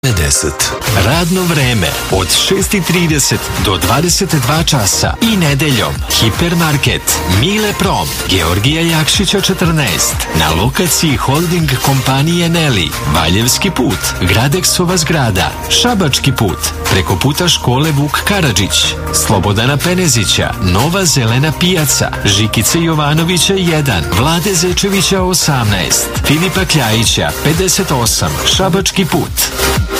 10. Radno vreme od 6:30 do 22 časa i nedeljom. Hipermarket Mile Prom, Georgija Jakšića 14, na lokaciji holding kompanije Neli, Valjevski put, Gradeksova zgrada, Šabački put, preko puta škole Vuk Karadžić, Slobodana Penezića, Nova zelena pijaca, Žikice Jovanovića 1, Vlade Zečevića 18, Filipa Kljajića 58, Šabački put.